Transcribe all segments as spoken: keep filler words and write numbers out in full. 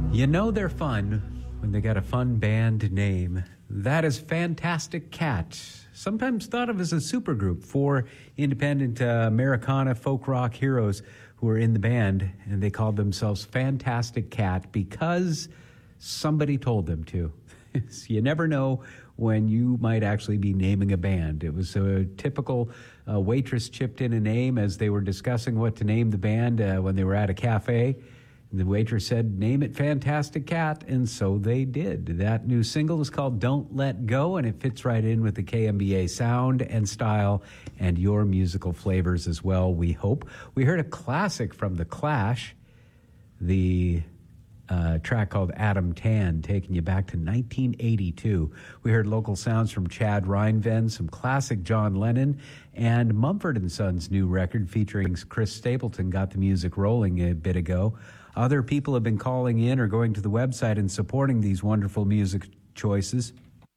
You know they're fun when they got a fun band name. That is Fantastic Cat, sometimes thought of as a supergroup for independent uh, Americana folk rock heroes who were in the band, and they called themselves Fantastic Cat because somebody told them to. You never know when you might actually be naming a band. It was a typical uh, waitress chipped in a name as they were discussing what to name the band uh, when they were at a cafe. And the waitress said, name it Fantastic Cat, and so they did. That new single is called Don't Let Go, and it fits right in with the K M B A sound and style and your musical flavors as well, we hope. We heard a classic from The Clash, the uh, track called Adam Tan, taking you back to nineteen eighty-two. We heard local sounds from Chad Reinven, some classic John Lennon, and Mumford and Sons' new record featuring Chris Stapleton got the music rolling a bit ago. Other people have been calling in or going to the website and supporting these wonderful music choices.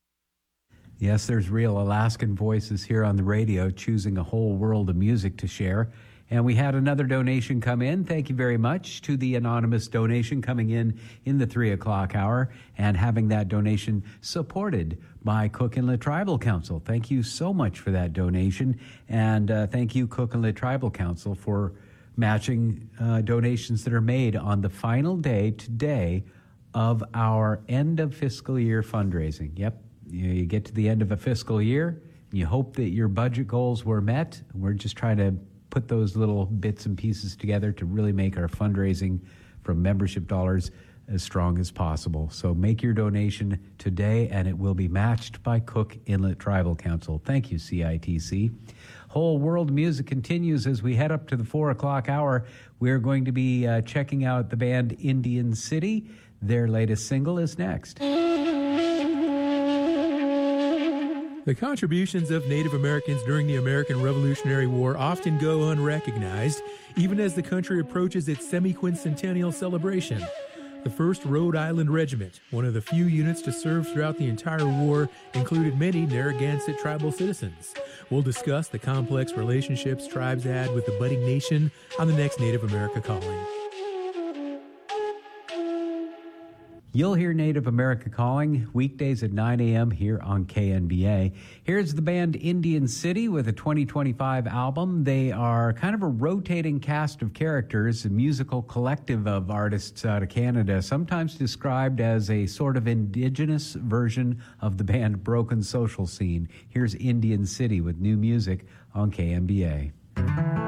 Yes, there's real Alaskan voices here on the radio choosing a whole world of music to share. And we had another donation come in. Thank you very much to the anonymous donation coming in in the three o'clock hour and having that donation supported by Cook Inlet Tribal Council. Thank you so much for that donation. And uh, thank you, Cook Inlet Tribal Council, for matching uh, donations that are made on the final day today of our end of fiscal year fundraising. Yep, you, you get to the end of a fiscal year, and you hope that your budget goals were met. We're just trying to put those little bits and pieces together to really make our fundraising from membership dollars as strong as possible. So make your donation today, and it will be matched by Cook Inlet Tribal Council. Thank you, C I T C. Whole World Music continues as we head up to the four o'clock hour. We're going to be uh, checking out the band Indian City. Their latest single is next. The contributions of Native Americans during the American Revolutionary War often go unrecognized, even as the country approaches its semi-quincentennial celebration. The first Rhode Island Regiment, one of the few units to serve throughout the entire war, included many Narragansett tribal citizens. We'll discuss the complex relationships tribes had with the budding nation on the next Native America Calling. You'll hear Native America Calling weekdays at nine a.m. here on K N B A. Here's the band Indian City with a twenty twenty-five album. They are kind of a rotating cast of characters, a musical collective of artists out of Canada, sometimes described as a sort of indigenous version of the band Broken Social Scene. Here's Indian City with new music on K N B A.